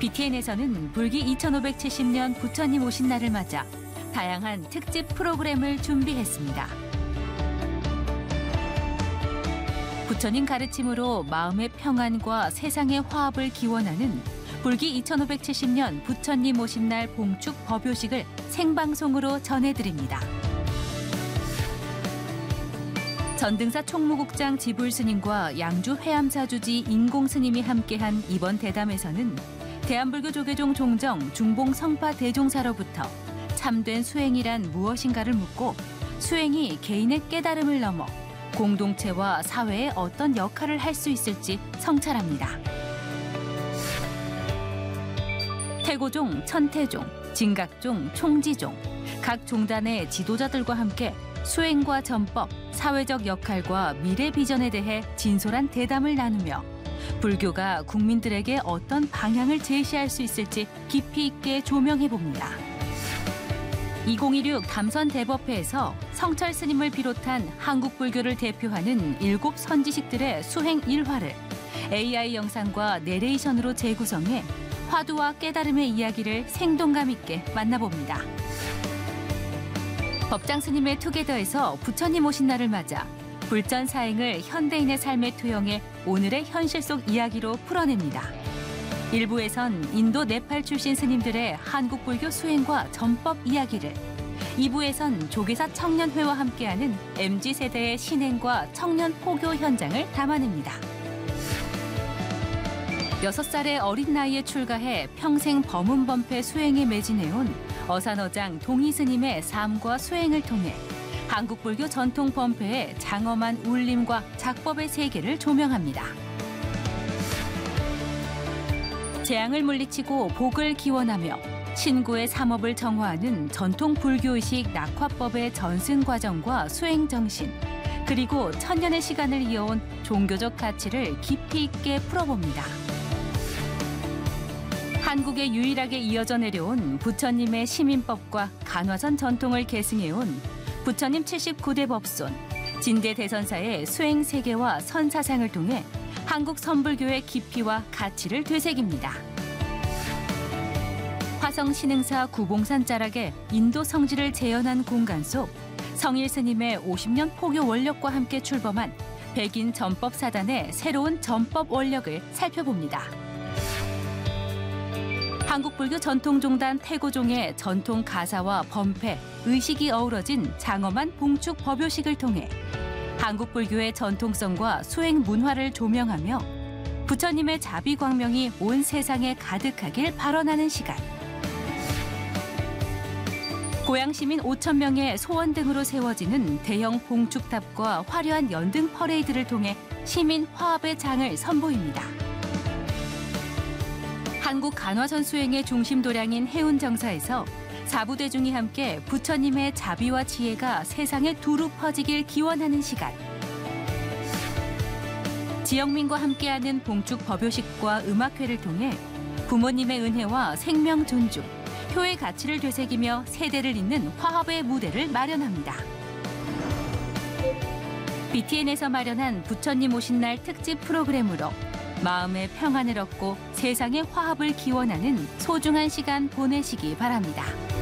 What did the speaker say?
BTN에서는 불기 2570년 부처님 오신 날을 맞아 다양한 특집 프로그램을 준비했습니다. 부처님 가르침으로 마음의 평안과 세상의 화합을 기원하는 불기 2570년 부처님 오신 날 봉축 법요식을 생방송으로 전해드립니다. 전등사 총무국장 지불스님과 양주 회암사주지 인공스님이 함께한 이번 대담에서는 대한불교 조계종 종정 중봉 성파 대종사로부터 참된 수행이란 무엇인가를 묻고 수행이 개인의 깨달음을 넘어 공동체와 사회에 어떤 역할을 할 수 있을지 성찰합니다. 태고종, 천태종, 진각종, 총지종, 각 종단의 지도자들과 함께 수행과 전법, 사회적 역할과 미래 비전에 대해 진솔한 대담을 나누며 불교가 국민들에게 어떤 방향을 제시할 수 있을지 깊이 있게 조명해봅니다. 2016 담선대법회에서 성철 스님을 비롯한 한국 불교를 대표하는 7 선지식들의 수행 일화를 AI 영상과 내레이션으로 재구성해 화두와 깨달음의 이야기를 생동감 있게 만나봅니다. 법장 스님의 투게더에서 부처님 오신 날을 맞아 불전 사행을 현대인의 삶에 투영해 오늘의 현실 속 이야기로 풀어냅니다. 일부에선 인도 네팔 출신 스님들의 한국 불교 수행과 전법 이야기를, 2부에선 조계사 청년회와 함께하는 MZ세대의 신행과 청년 포교 현장을 담아냅니다. 6살의 어린 나이에 출가해 평생 범은범패 수행에 매진해온 어산어장 동의스님의 삶과 수행을 통해 한국 불교 전통 범패의 장엄한 울림과 작법의 세계를 조명합니다. 재앙을 물리치고 복을 기원하며 신구의 삼업을 정화하는 전통 불교의식 낙화법의 전승 과정과 수행 정신, 그리고 천년의 시간을 이어온 종교적 가치를 깊이 있게 풀어봅니다. 한국에 유일하게 이어져 내려온 부처님의 시민법과 간화선 전통을 계승해온 부처님 79대 법손, 진대 대선사의 수행 세계와 선사상을 통해 한국 선불교의 깊이와 가치를 되새깁니다. 화성 신흥사 구봉산 자락에 인도 성지를 재현한 공간 속 성일 스님의 50년 포교 원력과 함께 출범한 백인 전법 사단의 새로운 전법 원력을 살펴봅니다. 한국불교 전통종단 태고종의 전통 가사와 범패, 의식이 어우러진 장엄한 봉축 법요식을 통해 한국불교의 전통성과 수행 문화를 조명하며 부처님의 자비광명이 온 세상에 가득하길 발언하는 시간. 고향시민 5,000명의 소원 등으로 세워지는 대형 봉축탑과 화려한 연등 퍼레이드를 통해 시민 화합의 장을 선보입니다. 한국 간화선 수행의 중심 도량인 해운정사에서 사부대중이 함께 부처님의 자비와 지혜가 세상에 두루 퍼지길 기원하는 시간. 지영민과 함께하는 봉축 법요식과 음악회를 통해 부모님의 은혜와 생명 존중, 효의 가치를 되새기며 세대를 잇는 화합의 무대를 마련합니다. BTN에서 마련한 부처님 오신 날 특집 프로그램으로 마음의 평안을 얻고 세상의 화합을 기원하는 소중한 시간 보내시기 바랍니다.